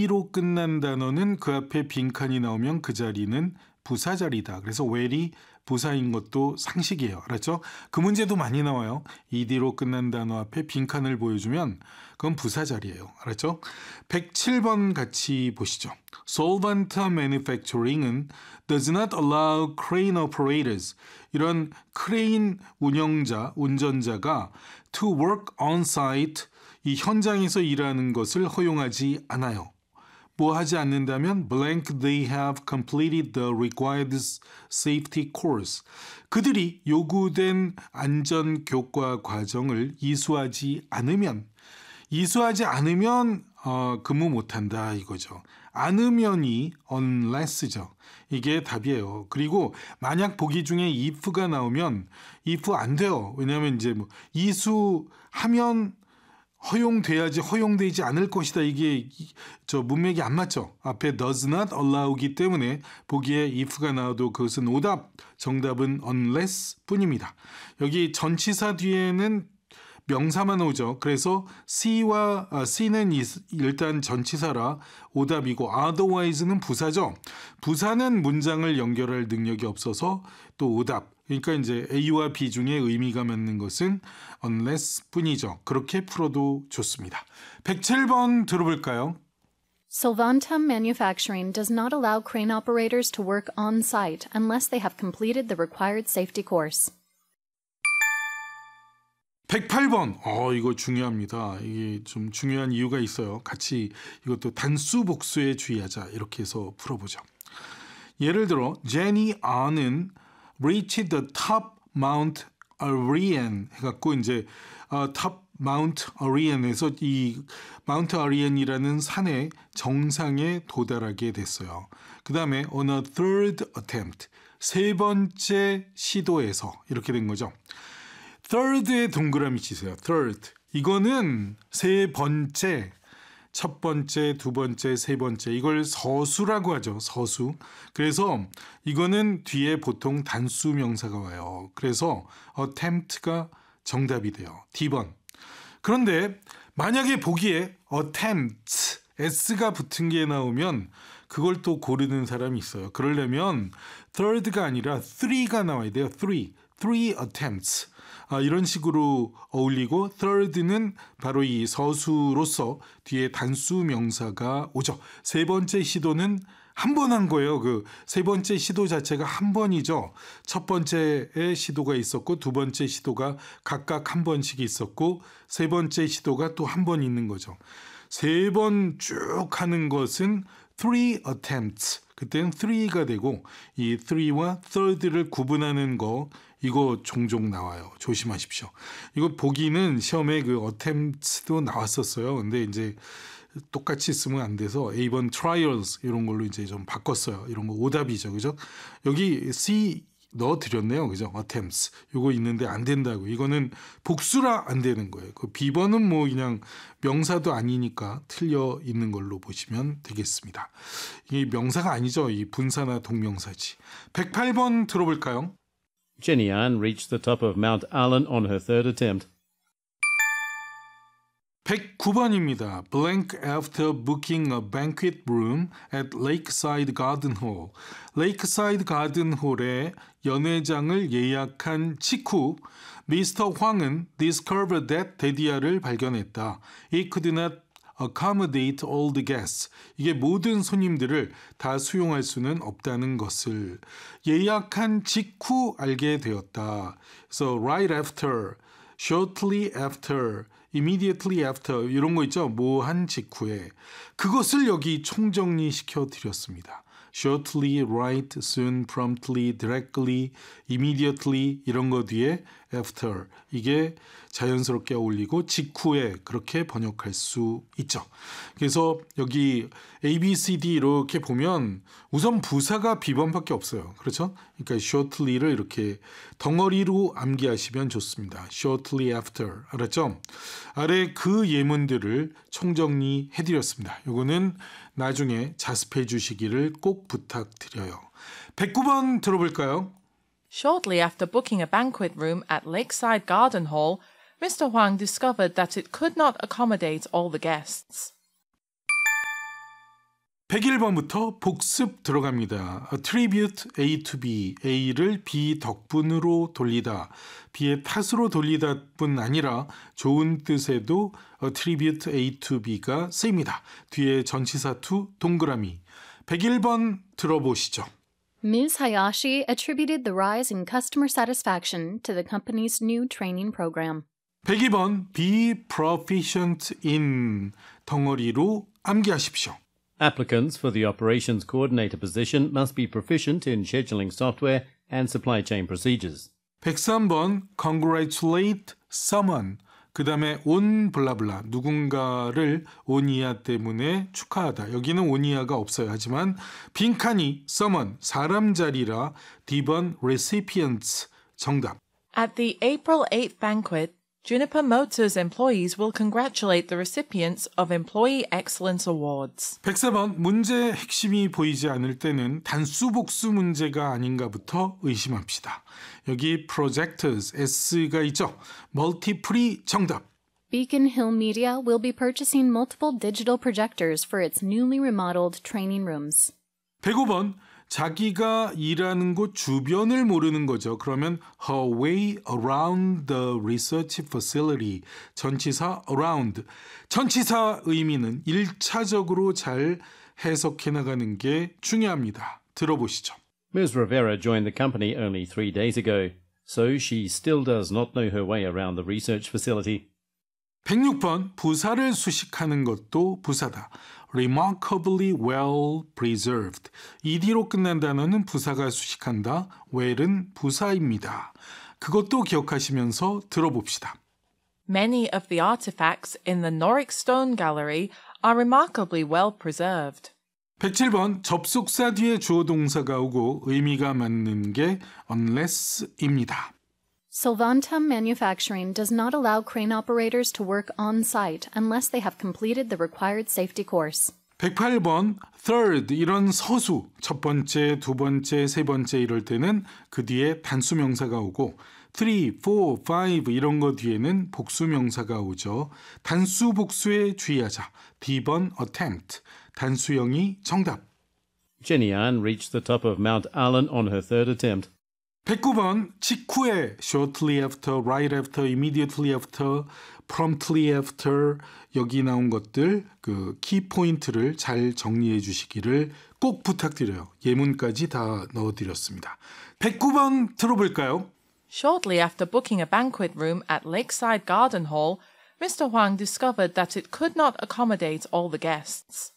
E로 끝난 단어는 그 앞에 빈칸이 나오면 그 자리는 부사 자리다. 그래서 where이 부사인 것도 상식이에요. 알았죠? 그 문제도 많이 나와요. ed로 끝난 단어 앞에 빈칸을 보여주면 그건 부사 자리예요. 알았죠? 107번 같이 보시죠. Solvent manufacturing은 does not allow crane operators, 이런 크레인 운전자가 to work on site, 이 현장에서 일하는 것을 허용하지 않아요. 뭐 하지 않는다면 blank they have completed the required safety course. 그들이 요구된 안전 교과 과정을 이수하지 않으면 근무 못한다 이거죠. 않으면이 unless죠. 이게 답이에요. 그리고 만약 보기 중에 if가 나오면 if 안 돼요. 왜냐하면 이제 뭐 이수하면 허용돼야지 허용되지 않을 것이다. 이게 저 문맥이 안 맞죠. 앞에 does not allow기 때문에 보기에 if가 나와도 그것은 오답, 정답은 unless 뿐입니다. 여기 전치사 뒤에는 명사만 오죠. 그래서 C는 일단 전치사라 오답이고 otherwise는 부사죠. 부사는 문장을 연결할 능력이 없어서 또 오답. 그러니까 이제 A와 B 중에 의미가 맞는 것은 unless 뿐이죠. 그렇게 풀어도 좋습니다. 107번 들어볼까요? Solvantum Manufacturing does not allow crane operators to work on site unless they have completed the required safety course. 108번. 이거 중요합니다. 이게 좀 중요한 이유가 있어요. 같이 이것도 단수 복수에 주의하자. 이렇게 해서 풀어보죠. 예를 들어 Jenny An은 reached the top Mount Arian 해갖고 이제 top Mount Arian에서 이 Mount Arian이라는 산의 정상에 도달하게 됐어요. 그 다음에 on a third attempt, 세 번째 시도에서 이렇게 된 거죠. third에 동그라미 치세요. third. 이거는 세 번째, 첫 번째, 두 번째, 세 번째. 이걸 서수라고 하죠. 서수. 그래서 이거는 뒤에 보통 단수 명사가 와요. 그래서 attempt가 정답이 돼요. D번. 그런데 만약에 보기에 attempt, s가 붙은 게 나오면 그걸 또 고르는 사람이 있어요. 그러려면 third가 아니라 three가 나와야 돼요. three attempts. 이런 식으로 어울리고 third는 바로 이 서수로서 뒤에 단수 명사가 오죠. 세 번째 시도는 한 번 한 거예요. 그 세 번째 시도 자체가 한 번이죠. 첫 번째에 시도가 있었고 두 번째 시도가 각각 한 번씩 있었고 세 번째 시도가 또 한 번 있는 거죠. 세 번 쭉 하는 것은 three attempts. 그때는 three가 되고 이 three와 third를 구분하는 거 이거 종종 나와요. 조심하십시오. 이거 보기는 시험에 그 attempts도 나왔었어요. 근데 이제 똑같이 쓰면 안 돼서 A번 trials 이런 걸로 이제 좀 바꿨어요. 이런 거 오답이죠. 그죠? 여기 C 넣어드렸네요. 그죠? attempts. 이거 있는데 안 된다고. 이거는 복수라 안 되는 거예요. 그 B번은 뭐 그냥 명사도 아니니까 틀려 있는 걸로 보시면 되겠습니다. 이게 명사가 아니죠. 이 분사나 동명사지. 108번 들어볼까요? Jenny Ann reached the top of Mount Allen on her third attempt. 109번입니다. Blank after booking a banquet room at Lakeside Garden Hall. Lakeside Garden Hall에 연회장을 예약한 직후 미스터 황은 discovered that 데디아를 발견했다. It could not accommodate all the guests. 이게 모든 손님들을 다 수용할 수는 없다는 것을 예약한 직후 알게 되었다. 그래서 right after, shortly after, immediately after 이런 거 있죠. 뭐 한 직후에 그것을 여기 총정리시켜 드렸습니다. shortly, right, soon, promptly, directly, immediately 이런 거 뒤에 after 이게 자연스럽게 어울리고 직후에 그렇게 번역할 수 있죠. 그래서 여기 A, B, C, D 이렇게 보면 우선 부사가 B번밖에 없어요. 그렇죠? 그러니까 shortly를 이렇게 덩어리로 암기하시면 좋습니다. shortly after 알았죠? 아래 그 예문들을 총정리해드렸습니다. 이거는 나중에 자습해 주시기를 꼭 부탁드려요. 109번 들어볼까요? Shortly after booking a banquet room at Lakeside Garden Hall, Mr. Huang discovered that it could not accommodate all the guests. 101번부터 복습 들어갑니다. Attribute A to B, A를 B 덕분으로 돌리다, B의 탓으로 돌리다 뿐 아니라 좋은 뜻에도 Attribute A to B가 쓰입니다. 뒤에 전치사 to 동그라미. 101번 들어보시죠. Ms. Hayashi attributed the rise in customer satisfaction to the company's new training program. 102번 Be proficient in 덩어리로 암기하십시오. Applicants for the operations coordinator position must be proficient in scheduling software and supply chain procedures. 103번 Congratulate someone. 그 다음에 on 블라블라 누군가를 온이야 때문에 축하하다. 여기는 온이야가 없어요. 하지만 빈칸이 someone 사람 자리라 D번 recipients 정답. At the April 8th banquet, Juniper Motors employees will congratulate the recipients of Employee Excellence Awards. 104번 문제의 핵심이 보이지 않을 때는 단수 복수 문제가 아닌가부터 의심합시다. 여기 projectors S가 있죠. multiple이 정답. Beacon Hill Media will be purchasing multiple digital projectors for its newly remodeled training rooms. 105번 자기가 일하는 곳 주변을 모르는 거죠. 그러면 her way around the research facility. 전치사 around. 전치사 의미는 1차적으로 잘 해석해 나가는 게 중요합니다. 들어보시죠. Ms. Rivera joined the company only 3 days ago, so she still does not know her way around the research facility. 106번 부사를 수식하는 것도 부사다. remarkably well preserved. ed로 끝난 단어는 부사가 수식한다. well은 부사입니다. 그것도 기억하시면서 들어봅시다. Many of the artifacts in the Norwich Stone Gallery are remarkably well preserved. 107번 접속사 뒤에 주어 동사가 오고 의미가 맞는 게 unless입니다. Solvantum Manufacturing does not allow crane operators to work on site unless they have completed the required safety course. 108번 third 이런 서수 첫 번째, 두 번째, 세 번째 이럴 때는 그 뒤에 단수 명사가 오고 3, 4, 5 이런 거 뒤에는 복수 명사가 오죠. 단수 복수에 주의하자. D번 attempt 단수형이 정답. Jenny Ann reached the top of Mount Allen on her third attempt. 109번 직후에 shortly after, right after, immediately after, promptly after 여기 나온 것들 그 키포인트를 잘 정리해 주시기를 꼭 부탁드려요. 예문까지 다 넣어드렸습니다. 109번 들어볼까요? Shortly after booking a banquet room at Lakeside Garden Hall, Mr. Huang discovered that it could not accommodate all the guests.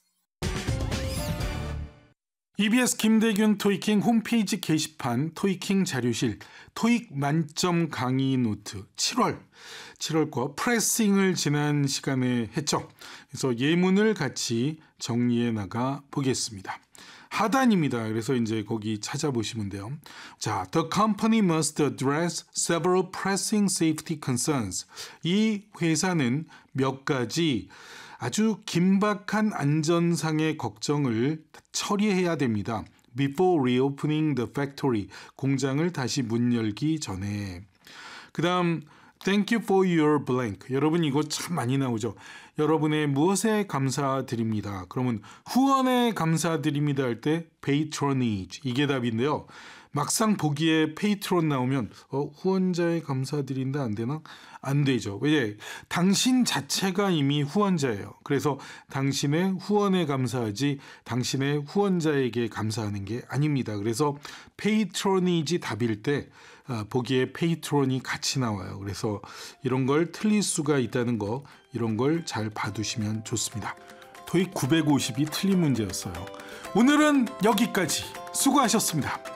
EBS 김대균 토익킹 홈페이지 게시판 토익킹 자료실 토익 만점 강의 노트 7월 거 프레싱을 지난 시간에 했죠. 그래서 예문을 같이 정리해 나가 보겠습니다. 하단입니다. 그래서 이제 거기 찾아보시면 돼요. 자, the company must address several pressing safety concerns. 이 회사는 몇 가지 아주 긴박한 안전상의 걱정을 처리해야 됩니다. Before reopening the factory. 공장을 다시 문 열기 전에. 그 다음 Thank you for your blank. 여러분 이거 참 많이 나오죠. 여러분의 무엇에 감사드립니다. 그러면 후원에 감사드립니다 할 때 patronage 이게 답인데요. 막상 보기에 페이트론 나오면 후원자에 감사드린다 안 되나? 안 되죠. 왜? 당신 자체가 이미 후원자예요. 그래서 당신의 후원에 감사하지 당신의 후원자에게 감사하는 게 아닙니다. 그래서 페이트로니지 답일 때 보기에 페이트론이 같이 나와요. 그래서 이런 걸 틀릴 수가 있다는 거 이런 걸 잘 봐두시면 좋습니다. 토익 950이 틀린 문제였어요. 오늘은 여기까지 수고하셨습니다.